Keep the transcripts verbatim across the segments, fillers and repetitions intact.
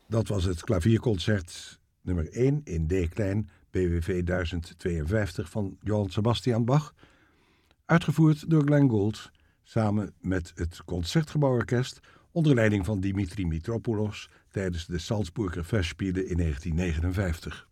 Dat was het klavierconcert nummer één in D-klein B W V duizend tweeënvijftig van Johann Sebastian Bach, uitgevoerd door Glenn Gould samen met het Concertgebouworkest onder leiding van Dimitri Mitropoulos tijdens de Salzburger Festspiele in negentien negenenvijftig.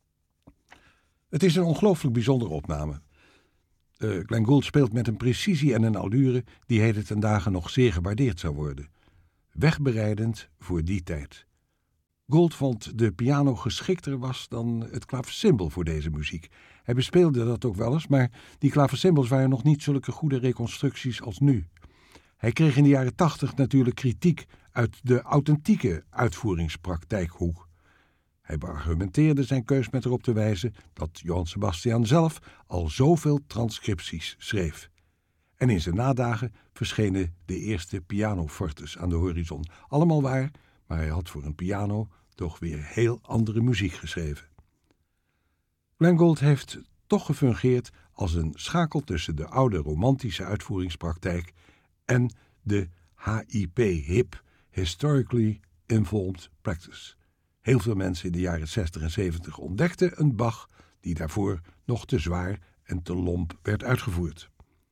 Het is een ongelooflijk bijzondere opname. Uh, Glenn Gould speelt met een precisie en een allure die heden ten dagen nog zeer gewaardeerd zou worden. Wegbereidend voor die tijd. Gould vond de piano geschikter was dan het klaversymbol voor deze muziek. Hij bespeelde dat ook wel eens, maar die klaversymbols waren nog niet zulke goede reconstructies als nu. Hij kreeg in de jaren tachtig natuurlijk kritiek uit de authentieke uitvoeringspraktijkhoek. Hij beargumenteerde zijn keus met erop te wijzen dat Johann Sebastian zelf al zoveel transcripties schreef. En in zijn nadagen verschenen de eerste pianofortes aan de horizon. Allemaal waar, maar hij had voor een piano toch weer heel andere muziek geschreven. Glenn Gould heeft toch gefungeerd als een schakel tussen de oude romantische uitvoeringspraktijk en de H I P, hip, Historically Involved Practice. Heel veel mensen in de jaren zestig en zeventig ontdekten een Bach die daarvoor nog te zwaar en te lomp werd uitgevoerd.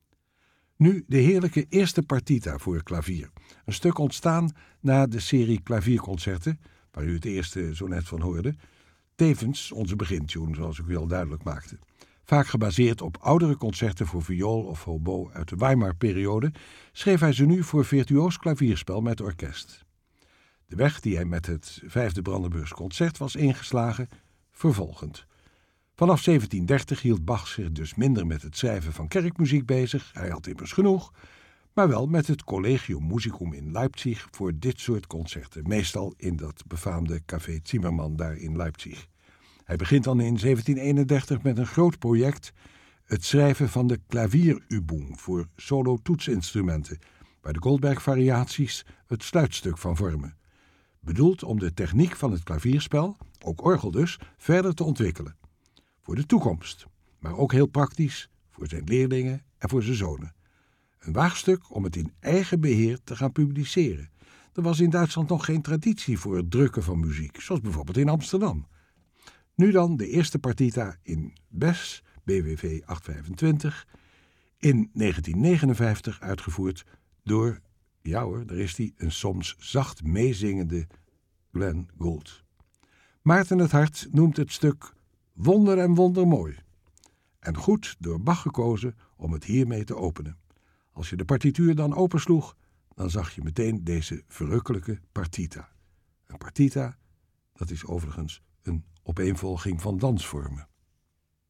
Nu de heerlijke eerste partita voor klavier. Een stuk ontstaan na de serie klavierconcerten, waar u het eerste zo net van hoorde. Tevens onze begintune, zoals ik u al duidelijk maakte. Vaak gebaseerd op oudere concerten voor viool of hobo uit de Weimar-periode, schreef hij ze nu voor virtuoos klavierspel met orkest. De weg die hij met het vijfde Brandenburgs concert was ingeslagen, vervolgend. Vanaf zeventien dertig hield Bach zich dus minder met het schrijven van kerkmuziek bezig, hij had immers genoeg, maar wel met het Collegium Musicum in Leipzig voor dit soort concerten, meestal in dat befaamde Café Zimmermann daar in Leipzig. Hij begint dan in zeventien eenendertig met een groot project, het schrijven van de Klavierübung voor solo-toetsinstrumenten, waar de Goldberg-variaties het sluitstuk van vormen. Bedoeld om de techniek van het klavierspel, ook orgel dus, verder te ontwikkelen. Voor de toekomst, maar ook heel praktisch voor zijn leerlingen en voor zijn zonen. Een waagstuk om het in eigen beheer te gaan publiceren. Er was in Duitsland nog geen traditie voor het drukken van muziek, zoals bijvoorbeeld in Amsterdam. Nu dan de eerste partita in Bes, B W V achthonderdvijfentwintig, in negentien negenenvijftig uitgevoerd door, ja hoor, daar is hij, een soms zacht meezingende Glenn Gould. Maarten het Hart noemt het stuk wonder en wondermooi. En goed door Bach gekozen om het hiermee te openen. Als je de partituur dan opensloeg, dan zag je meteen deze verrukkelijke partita. Een partita, dat is overigens een opeenvolging van dansvormen.